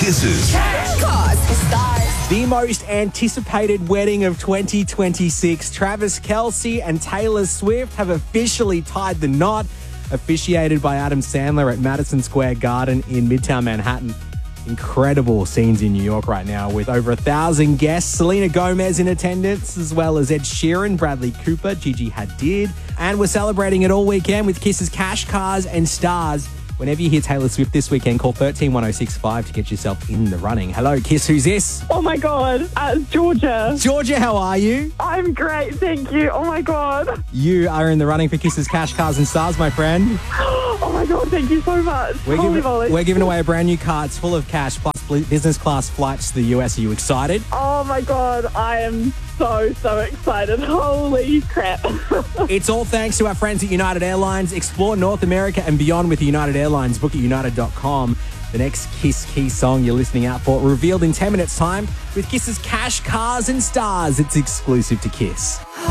Kisses. Cars and stars. The most anticipated wedding of 2026. Travis Kelce and Taylor Swift have officially tied the knot, officiated by Adam Sandler at Madison Square Garden in Midtown Manhattan. Incredible scenes in New York right now with over 1,000 guests. Selena Gomez in attendance, as well as Ed Sheeran, Bradley Cooper, Gigi Hadid. And we're celebrating it all weekend with Kiss's Cash, Cars and Stars. Whenever you hear Taylor Swift this weekend, call 131065 to get yourself in the running. Hello, Kiss, who's this? Oh my God, Georgia. Georgia, how are you? I'm great, thank you. Oh my God. You are in the running for Kiss's Cash, Cars and Stars, my friend. Oh my God, thank you so much. We're giving away a brand new car. It's full of cash plus business class flights to the US. Are you excited? Oh my God, I am so excited. Holy crap. It's all thanks to our friends at United Airlines. Explore North America and beyond with United Airlines. Book at united.com. The next Kiss Key song you're listening out for, revealed in 10 minutes' time with Kiss's Cash, Cars and Stars. It's exclusive to Kiss.